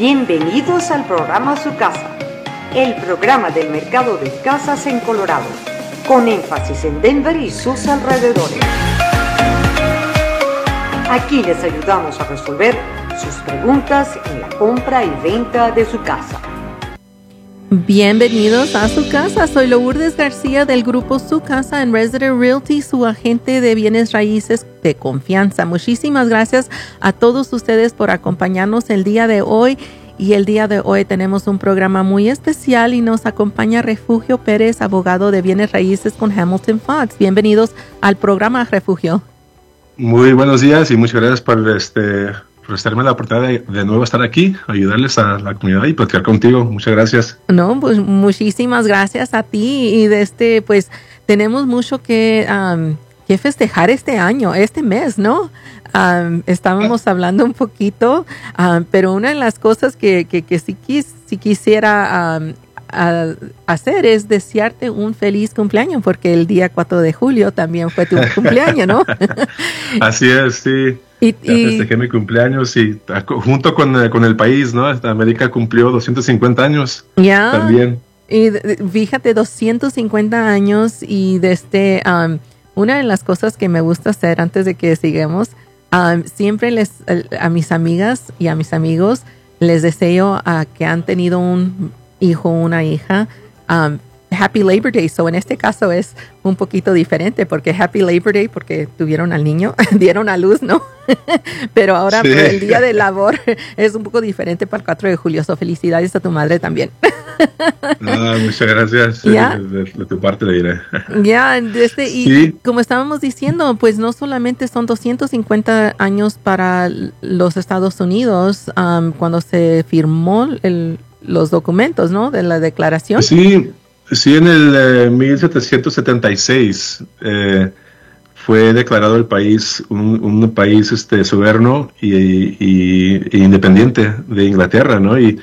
Bienvenidos al programa Su Casa, el programa del mercado de casas en Colorado, con énfasis en Denver y sus alrededores. Aquí les ayudamos a resolver sus preguntas en la compra y venta de su casa. Bienvenidos a Su Casa. Soy Lourdes García del grupo Su Casa en Resident Realty, su agente de bienes raíces de confianza. Muchísimas gracias a todos ustedes por acompañarnos el día de hoy. Y el día de hoy tenemos un programa muy especial y nos acompaña Refugio Pérez, abogado de bienes raíces con Hamilton Fox. Bienvenidos al programa, Refugio. Muy buenos días y muchas gracias por darme la oportunidad de nuevo estar aquí, ayudarles a la comunidad y platicar contigo. Muchas gracias. No, pues muchísimas gracias a ti y pues tenemos mucho que festejar este año, este mes, ¿no? Estábamos hablando un poquito, pero una de las cosas que sí quisiera hacer es desearte un feliz cumpleaños, porque el día 4 de julio también fue tu cumpleaños, ¿no? Así es, sí. Ya festejé mi cumpleaños y junto con el país, ¿no? América cumplió 250 años. Ya. También. Y fíjate, 250 años y una de las cosas que me gusta hacer antes de que sigamos, siempre a mis amigas y a mis amigos les deseo que han tenido un hijo o una hija, Happy Labor Day. So en este caso es un poquito diferente porque Happy Labor Day porque tuvieron al niño, dieron a luz, ¿no? Pero ahora sí. El día de labor es un poco diferente para el 4 de julio. So felicidades a tu madre también. Muchas gracias. ¿Ya? De tu parte le diré. Ya, y sí. Como estábamos diciendo, pues no solamente son 250 años para los Estados Unidos cuando se firmó los documentos, ¿no? De la declaración. Sí, en el 1776 fue declarado el país un país soberano y independiente de Inglaterra, ¿no? Y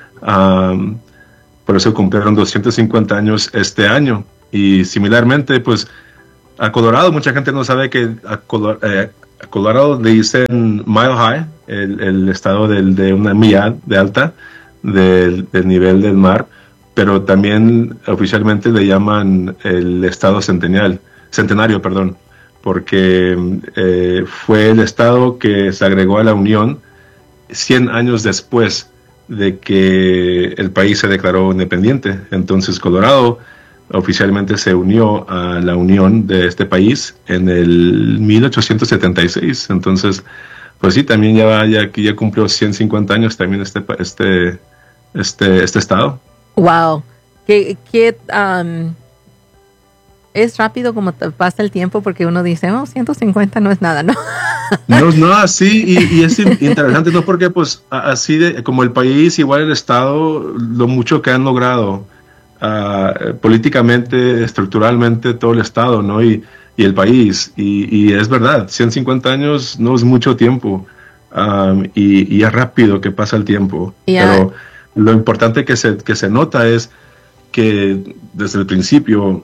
por eso cumplieron 250 años este año. Y similarmente, pues, a Colorado, mucha gente no sabe que a Colorado le dicen Mile High, el estado de una milla de alta del nivel del mar, pero también oficialmente le llaman el estado centenario, porque fue el estado que se agregó a la Unión 100 años después de que el país se declaró independiente. Entonces Colorado oficialmente se unió a la Unión de este país en el 1876. Entonces, pues sí, también ya cumplió 150 años también este estado. Wow, es rápido como pasa el tiempo porque uno dice, 150 no es nada, ¿no? No, sí, y es interesante, ¿no? Porque pues así como el país, igual el estado, lo mucho que han logrado políticamente, estructuralmente, todo el estado, ¿no? Y el país, y es verdad, 150 años no es mucho tiempo, y es rápido que pasa el tiempo, pero lo importante que se nota es que desde el principio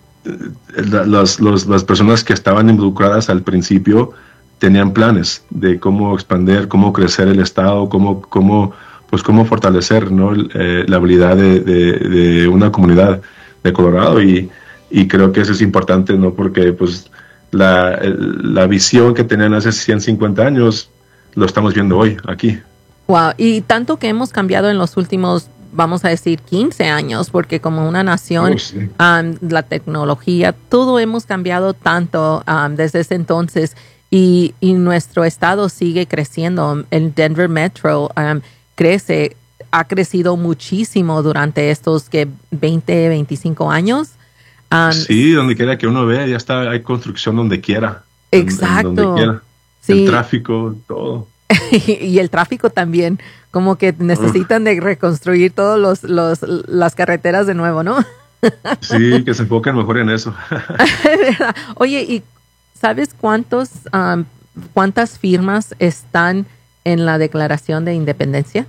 las personas que estaban involucradas al principio tenían planes de cómo expandir, cómo crecer el estado, cómo fortalecer, ¿no? La habilidad de una comunidad de Colorado y creo que eso es importante, ¿no? Porque pues la visión que tenían hace 150 años lo estamos viendo hoy aquí. Wow, y tanto que hemos cambiado en los últimos, vamos a decir, 15 años, porque como una nación, sí. La tecnología, todo hemos cambiado tanto desde ese entonces y nuestro estado sigue creciendo. El Denver Metro ha crecido muchísimo durante estos 20, 25 años. Sí, donde quiera que uno vea, ya hay construcción donde quiera. Exacto. Donde quiera. Sí. El tráfico, todo. Y el tráfico también, como que necesitan de reconstruir todas las carreteras de nuevo, ¿no? Sí, que se enfoquen mejor en eso. Oye, ¿y sabes cuántas firmas están en la Declaración de Independencia?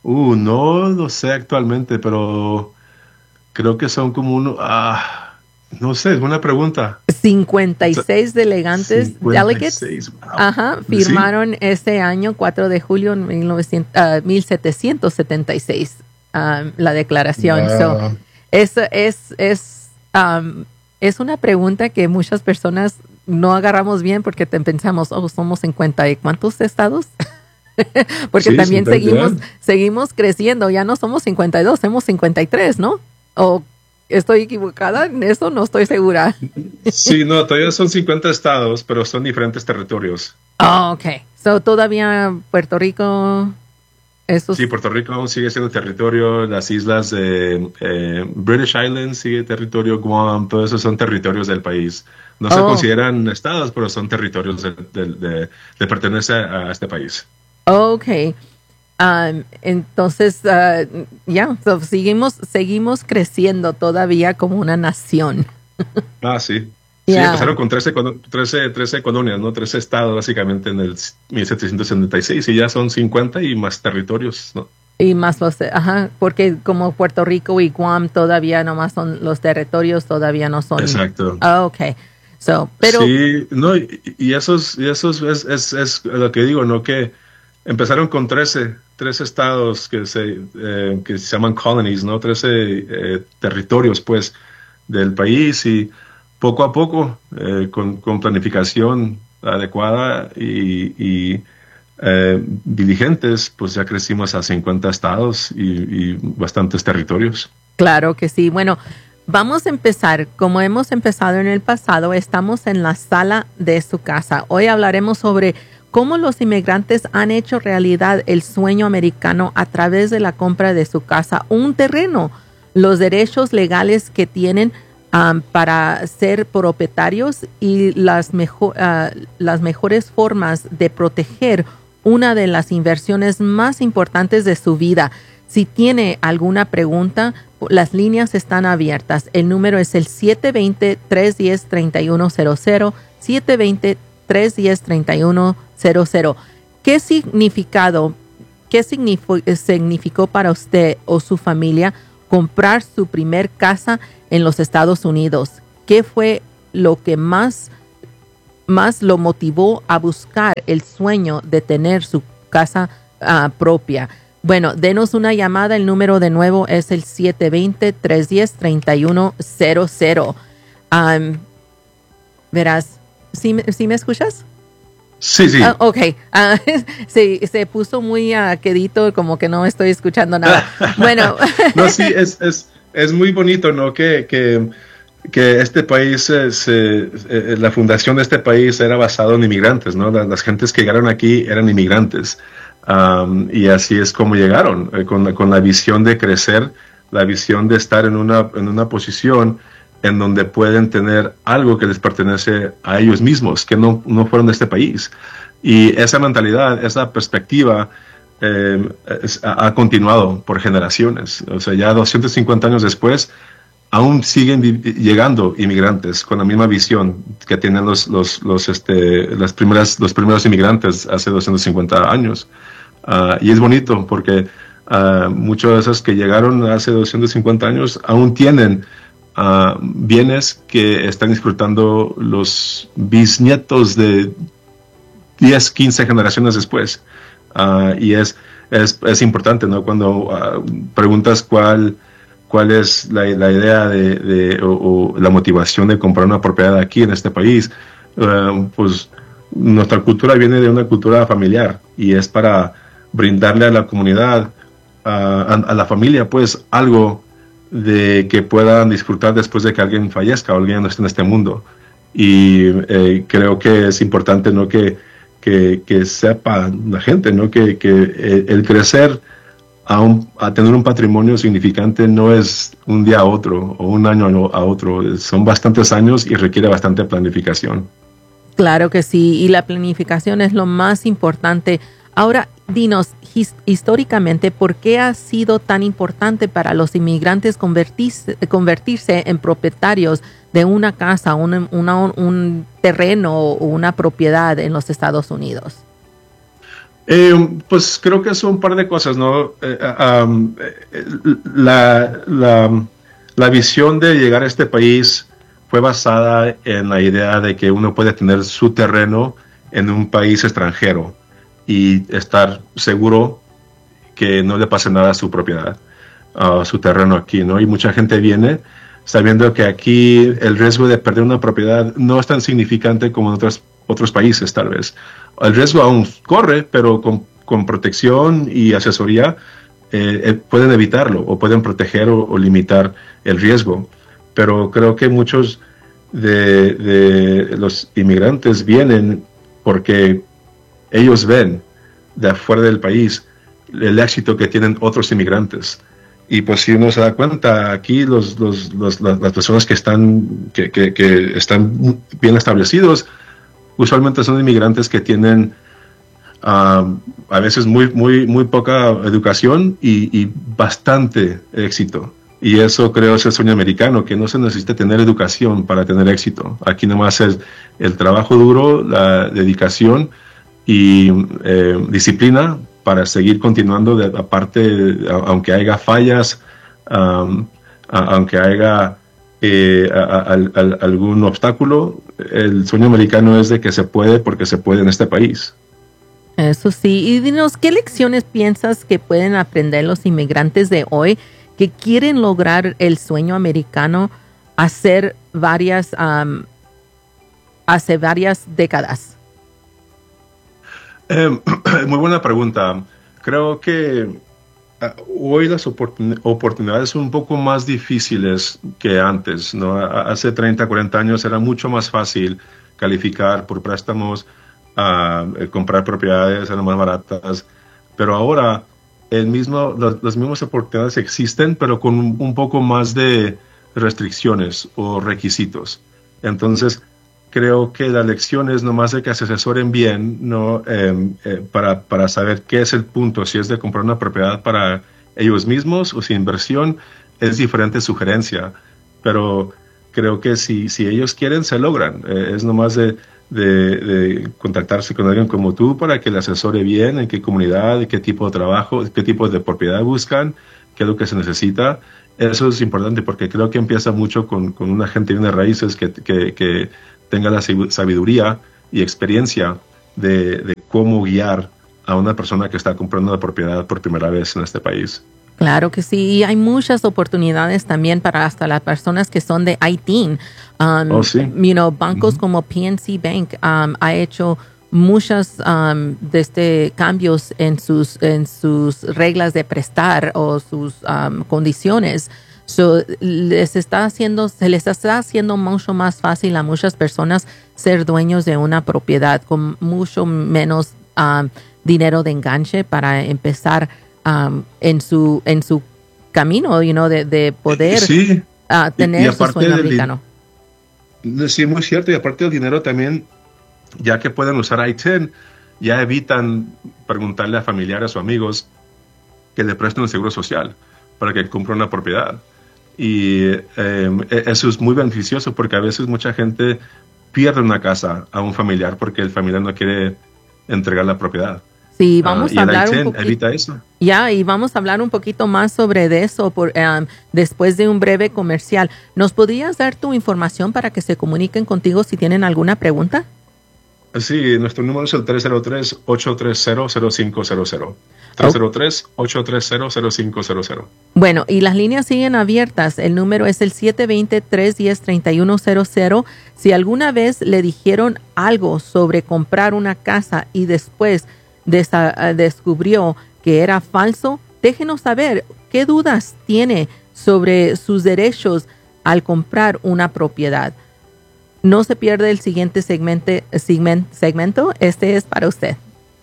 No lo sé actualmente, pero creo que son como No sé, es buena pregunta. 56 delegantes, 56, delegates, wow. ajá, firmaron ese año, 4 de julio de 1776, la declaración. Wow. So, es una pregunta que muchas personas no agarramos bien porque pensamos, somos 50 y ¿cuántos estados? Porque Sí, también 50. seguimos creciendo, ya no somos 52, somos 53, ¿no? ¿O estoy equivocada en eso? No estoy segura. Sí, no, todavía son 50 estados, pero son diferentes territorios. Oh, ok. So, todavía Puerto Rico, esos... Sí, Puerto Rico aún sigue siendo territorio, las islas de British Islands sigue territorio, Guam, todo eso son territorios del país. No se consideran estados, pero son territorios de pertenecer a este país. Ok. Entonces, so seguimos creciendo todavía como una nación. Ah, sí. Sí, empezaron con 13 colonias, ¿no? 13 estados básicamente en el 1776 y ya son 50 y más territorios, ¿no? Y más porque como Puerto Rico y Guam todavía nomás son los territorios, todavía no son. Exacto. Ok. So, pero... Sí, no, y eso es lo que digo, ¿no? Que empezaron con 13 estados que se llaman colonies, ¿no? 13 territorios, pues, del país y poco a poco, con planificación adecuada y diligentes, pues ya crecimos a 50 estados y bastantes territorios. Claro que sí. Bueno, vamos a empezar. Como hemos empezado en el pasado, estamos en la sala de su casa. Hoy hablaremos sobre cómo los inmigrantes han hecho realidad el sueño americano a través de la compra de su casa, un terreno, los derechos legales que tienen para ser propietarios y las mejores formas de proteger una de las inversiones más importantes de su vida. Si tiene alguna pregunta, las líneas están abiertas. El número es el 720-310-3100, 720-310-3100. ¿Qué significó para usted o su familia comprar su primer casa en los Estados Unidos? ¿Qué fue lo que más lo motivó a buscar el sueño de tener su casa propia? Bueno, denos una llamada. El número de nuevo es el 720-310-3100. Verás, ¿sí me escuchas? Sí, sí. Ok. Sí, se puso muy quedito, como que no estoy escuchando nada. Bueno. No, sí, es muy bonito, ¿no? Que este país, la fundación de este país era basado en inmigrantes, ¿no? Las gentes que llegaron aquí eran inmigrantes. Y así es como llegaron, con la visión de crecer, la visión de estar en una posición en donde pueden tener algo que les pertenece a ellos mismos, que no fueron de este país. Y esa mentalidad, esa perspectiva ha continuado por generaciones. O sea, ya 250 años después, aún siguen llegando inmigrantes con la misma visión que tienen los primeros inmigrantes hace 250 años. Y es bonito porque muchos de esos que llegaron hace 250 años aún tienen bienes que están disfrutando los bisnietos de 10, 15 generaciones después. Y es importante, ¿no? Cuando preguntas cuál es la idea o la motivación de comprar una propiedad aquí en este país, pues nuestra cultura viene de una cultura familiar y es para brindarle a la comunidad, a la familia, pues algo de que puedan disfrutar después de que alguien fallezca o alguien no esté en este mundo. Y creo que es importante, ¿no? que sepa la gente, ¿no? que el crecer a tener un patrimonio significante no es un día a otro o un año a otro, son bastantes años y requiere bastante planificación. Claro que sí, y la planificación es lo más importante. Ahora, dinos, históricamente, ¿por qué ha sido tan importante para los inmigrantes convertirse en propietarios de una casa, un terreno o una propiedad en los Estados Unidos? Pues creo que son un par de cosas, ¿no? La visión de llegar a este país fue basada en la idea de que uno puede tener su terreno en un país extranjero y estar seguro que no le pase nada a su propiedad, a su terreno aquí, ¿no? Y mucha gente viene sabiendo que aquí el riesgo de perder una propiedad no es tan significante como en otros países, tal vez. El riesgo aún corre, pero con protección y asesoría pueden evitarlo o pueden proteger o limitar el riesgo. Pero creo que muchos de los inmigrantes vienen porque ellos ven de afuera del país el éxito que tienen otros inmigrantes. Y pues si uno se da cuenta, aquí las personas que están bien establecidos, usualmente son inmigrantes que tienen a veces muy poca educación y bastante éxito. Y eso creo es el sueño americano, que no se necesita tener educación para tener éxito. Aquí nomás es el trabajo duro, la dedicación y disciplina para seguir continuando, aparte, aunque haya fallas, aunque haya algún obstáculo. El sueño americano es de que se puede porque se puede en este país. Eso sí. Y dinos, ¿qué lecciones piensas que pueden aprender los inmigrantes de hoy que quieren lograr el sueño americano hace varias décadas? Muy buena pregunta. Creo que hoy las oportunidades son un poco más difíciles que antes, ¿no? Hace 30, 40 años era mucho más fácil calificar por préstamos, comprar propiedades, eran más baratas, pero ahora las mismas oportunidades existen, pero con un poco más de restricciones o requisitos. Entonces, creo que la lección es nomás de que se asesoren bien, ¿no? Para saber qué es el punto, si es de comprar una propiedad para ellos mismos o si inversión, es diferente sugerencia. Pero creo que si ellos quieren, se logran. Es nomás de contactarse con alguien como tú para que le asesore bien en qué comunidad, qué tipo de trabajo, qué tipo de propiedad buscan, qué es lo que se necesita. Eso es importante porque creo que empieza mucho con un agente de bienes raíces que tenga la sabiduría y experiencia de cómo guiar a una persona que está comprando una propiedad por primera vez en este país. Claro que sí, y hay muchas oportunidades también para hasta las personas que son de ITIN. Sí. Bancos como PNC Bank ha hecho muchos cambios en sus reglas de prestar o sus condiciones. Se les está haciendo mucho más fácil a muchas personas ser dueños de una propiedad con mucho menos dinero de enganche para empezar en su camino, de poder tener su sueño americano. Sí, muy cierto. Y aparte del dinero también, ya que pueden usar I-10, ya evitan preguntarle a familiares o amigos que le presten un seguro social para que compre una propiedad. Y eso es muy beneficioso porque a veces mucha gente pierde una casa a un familiar porque el familiar no quiere entregar la propiedad. Sí, vamos a hablar un poquito. Evita eso. Y vamos a hablar un poquito más sobre eso después de un breve comercial. ¿Nos podrías dar tu información para que se comuniquen contigo si tienen alguna pregunta? Sí, nuestro número es el 303-830-0500. 303-830-0500. Bueno, y las líneas siguen abiertas. El número es el 720-310-3100. Si alguna vez le dijeron algo sobre comprar una casa y después descubrió que era falso, déjenos saber qué dudas tiene sobre sus derechos al comprar una propiedad. No se pierde el siguiente segmento. Este es para usted.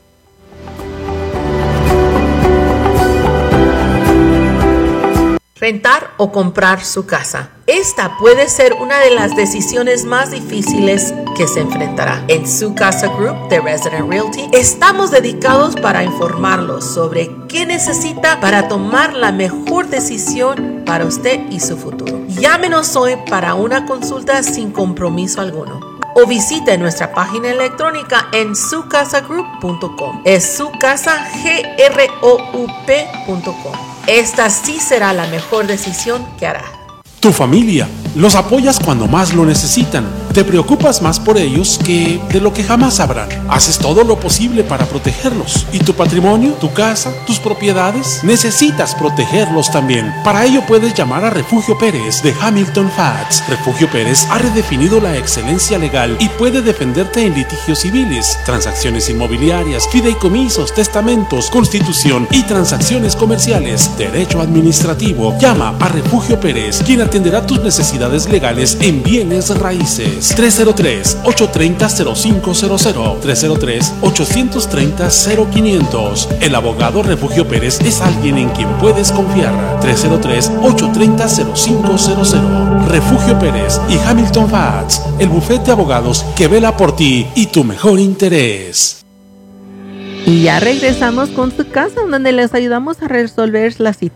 Rentar o comprar su casa. Esta puede ser una de las decisiones más difíciles que se enfrentará. En Su Casa Group de Resident Realty estamos dedicados para informarlos sobre qué necesita para tomar la mejor decisión para usted y su futuro. Llámenos hoy para una consulta sin compromiso alguno o visite nuestra página electrónica en sucasagroup.com. Es sucasagroup.com. Esta sí será la mejor decisión que hará. Tu familia, Los apoyas cuando más lo necesitan. Te preocupas más por ellos que de lo que jamás sabrán. Haces todo lo posible para protegerlos. ¿Y tu patrimonio, tu casa, tus propiedades? Necesitas protegerlos también. Para ello puedes llamar a Refugio Pérez de Hamilton Fats. Refugio Pérez ha redefinido la excelencia legal y puede defenderte en litigios civiles, transacciones inmobiliarias, fideicomisos, testamentos, constitución y transacciones comerciales. Derecho administrativo. Llama a Refugio Pérez, quien atenderá tus necesidades legales en bienes raíces. 303-830-0500. 303-830-0500. El abogado Refugio Pérez es alguien en quien puedes confiar. 303-830-0500. Refugio Pérez y Hamilton Fats, el bufete de abogados que vela por ti y tu mejor interés. Y ya regresamos con su casa, donde les ayudamos a resolver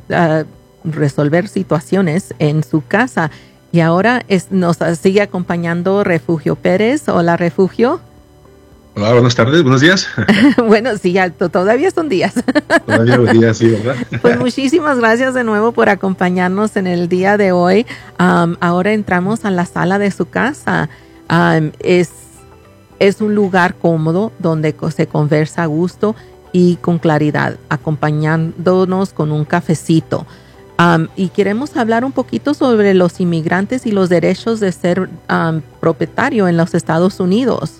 situaciones en su casa. Y ahora nos sigue acompañando Refugio Pérez. Hola, Refugio. Hola, buenas tardes, buenos días. Bueno, sí, ya todavía son días. Todavía son días, sí, ¿verdad? Pues muchísimas gracias de nuevo por acompañarnos en el día de hoy. Ahora entramos a la sala de su casa. Es un lugar cómodo donde se conversa a gusto y con claridad, acompañándonos con un cafecito. Y queremos hablar un poquito sobre los inmigrantes y los derechos de ser propietario en los Estados Unidos.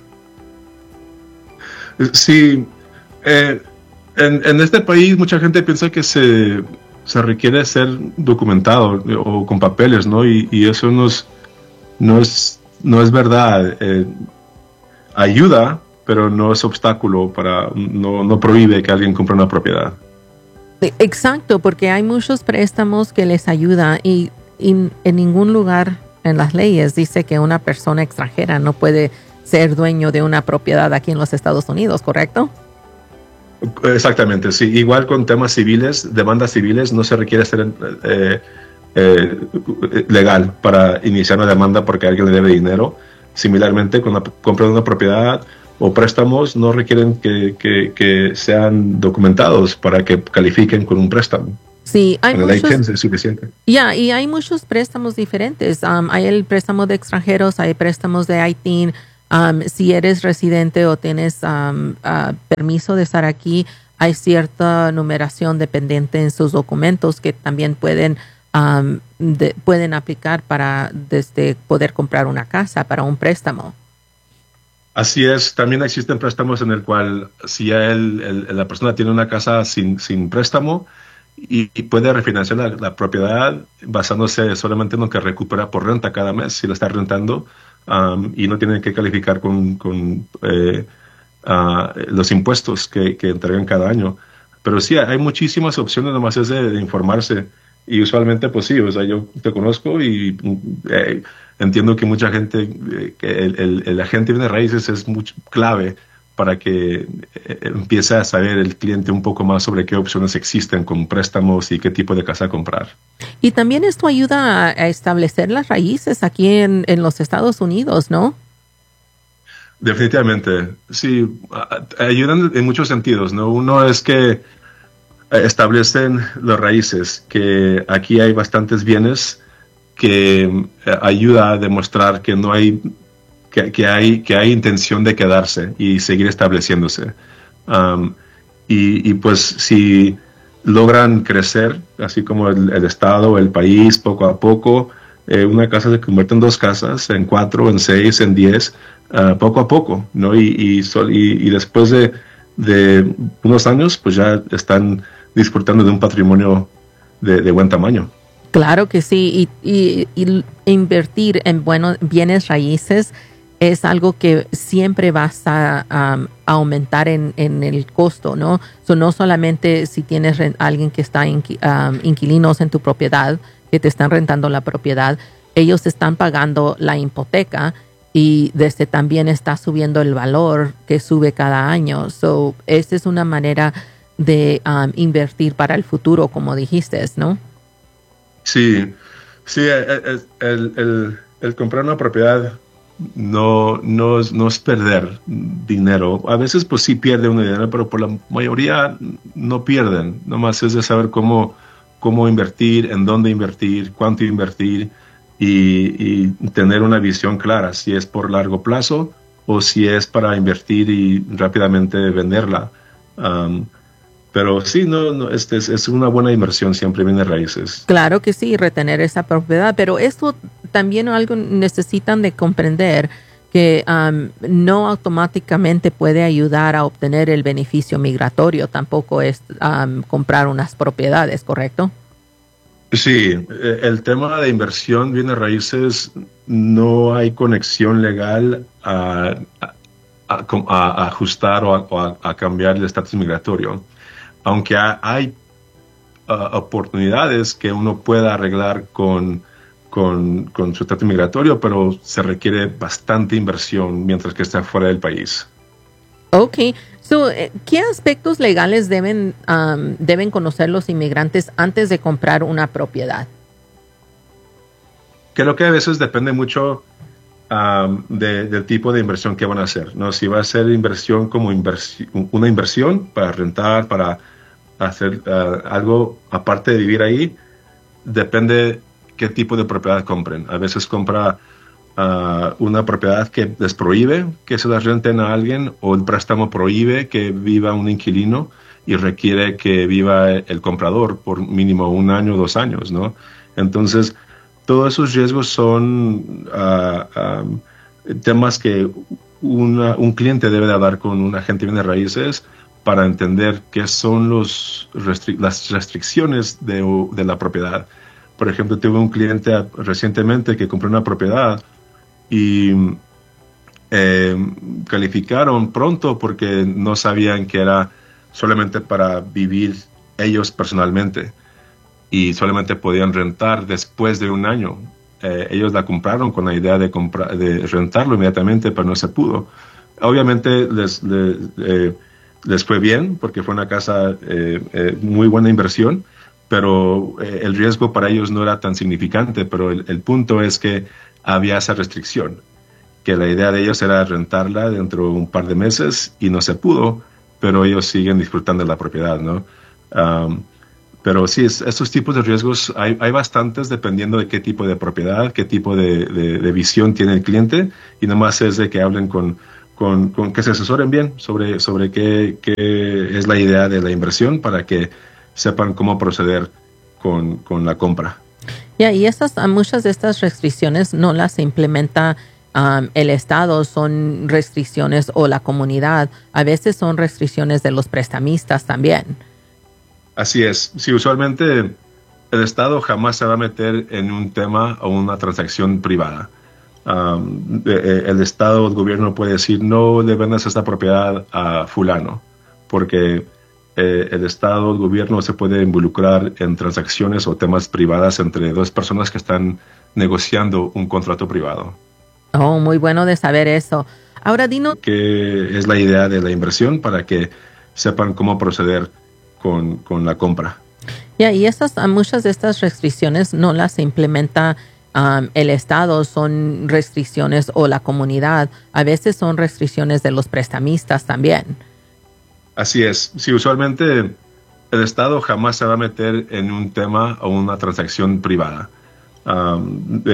Sí, en este país mucha gente piensa que se requiere ser documentado o con papeles, ¿no? Y eso no es verdad. Ayuda, pero no es obstáculo no prohíbe que alguien compre una propiedad. Exacto, porque hay muchos préstamos que les ayudan y en ningún lugar en las leyes dice que una persona extranjera no puede ser dueño de una propiedad aquí en los Estados Unidos, ¿correcto? Exactamente, sí. Igual con temas civiles, demandas civiles, no se requiere ser legal para iniciar una demanda porque alguien le debe dinero. Similarmente, con la compra de una propiedad o préstamos no requieren que sean documentados para que califiquen con un préstamo. Sí, hay muchos. Es suficiente. Y hay muchos préstamos diferentes. Hay el préstamo de extranjeros, hay préstamos de ITIN. Si eres residente o tienes permiso de estar aquí, hay cierta numeración dependiente en sus documentos que también pueden aplicar para poder comprar una casa para un préstamo. Así es, también existen préstamos en el cual si ya la persona tiene una casa sin préstamo y puede refinanciar la propiedad basándose solamente en lo que recupera por renta cada mes si lo está rentando y no tiene que calificar con los impuestos que entregan cada año. Pero sí, hay muchísimas opciones, nomás es de informarse. Y usualmente, pues sí, o sea, yo te conozco y entiendo que mucha gente, que el agente de bienes raíces es muy clave para que empiece a saber el cliente un poco más sobre qué opciones existen con préstamos y qué tipo de casa comprar. Y también esto ayuda a establecer las raíces aquí en los Estados Unidos, ¿no? Definitivamente, sí, ayudan en muchos sentidos, ¿no? Uno es que establecen las raíces, que aquí hay bastantes bienes que ayuda a demostrar que no hay que hay intención de quedarse y seguir estableciéndose. Y pues si logran crecer, así como el estado, el país, poco a poco, una casa se convierte en 2 casas, en 4, en 6, en 10, poco a poco, ¿no? Y después de unos años, pues ya están disfrutando de un patrimonio de buen tamaño. Claro que sí, y invertir en bienes raíces es algo que siempre vas a aumentar en el costo, ¿no? No solamente si tienes alguien que está inquilinos en tu propiedad, que te están rentando la propiedad, ellos están pagando la hipoteca y también está subiendo el valor que sube cada año. Esta es una manera de invertir para el futuro, como dijiste, ¿no? Sí, el comprar una propiedad no es perder dinero. A veces pues sí pierde uno dinero, pero por la mayoría no pierden. Nomás es de saber cómo invertir, en dónde invertir, cuánto invertir y tener una visión clara, si es por largo plazo o si es para invertir y rápidamente venderla. Pero sí, es una buena inversión siempre bienes raíces. Claro que sí, retener esa propiedad, pero esto también algo necesitan de comprender que no automáticamente puede ayudar a obtener el beneficio migratorio, tampoco es comprar unas propiedades, ¿correcto? Sí, el tema de inversión bienes raíces no hay conexión legal a ajustar o a cambiar el estatus migratorio. Aunque hay oportunidades que uno pueda arreglar con su estatus migratorio, pero se requiere bastante inversión mientras que está fuera del país. Ok, ¿qué aspectos legales deben conocer los inmigrantes antes de comprar una propiedad? Creo que a veces depende mucho del tipo de inversión que van a hacer, ¿no? Si va a ser inversión como una inversión para rentar, para hacer algo aparte de vivir ahí, depende qué tipo de propiedad compren. A veces compra una propiedad que les prohíbe que se la renten a alguien, o el préstamo prohíbe que viva un inquilino y requiere que viva el comprador por mínimo 1 año, 2 años, ¿no? Entonces, todos esos riesgos son temas que un cliente debe de hablar con un agente de bienes raíces para entender qué son las restricciones de la propiedad. Por ejemplo, tuve un cliente recientemente que compró una propiedad y calificaron pronto porque no sabían que era solamente para vivir ellos personalmente y solamente podían rentar después de 1 año. Ellos la compraron con la idea de rentarlo inmediatamente, pero no se pudo. Obviamente les fue bien porque fue una casa muy buena inversión, pero el riesgo para ellos no era tan significante. Pero el punto es que había esa restricción, que la idea de ellos era rentarla dentro de un par de meses y no se pudo, pero ellos siguen disfrutando de la propiedad, ¿no? Pero sí, estos tipos de riesgos hay bastantes dependiendo de qué tipo de propiedad, qué tipo de visión tiene el cliente, y nomás es de que hablen con que se asesoren bien sobre qué es la idea de la inversión para que sepan cómo proceder con la compra. Y muchas de estas restricciones no las implementa el Estado, son restricciones o la comunidad. A veces son restricciones de los prestamistas también. Así es. Sí, usualmente el Estado jamás se va a meter en un tema o una transacción privada. El Estado o el gobierno puede decir no le vendas esta propiedad a fulano, porque el Estado o el gobierno se puede involucrar en transacciones o temas privadas entre 2 personas que están negociando un contrato privado. Oh, muy bueno de saber eso. Ahora, Dino, ¿qué es la idea de la inversión para que sepan cómo proceder con la compra? Y muchas de estas restricciones no las implementa el Estado, son restricciones o la comunidad. A veces son restricciones de los prestamistas también. Así es. Sí, usualmente el Estado jamás se va a meter en un tema o una transacción privada.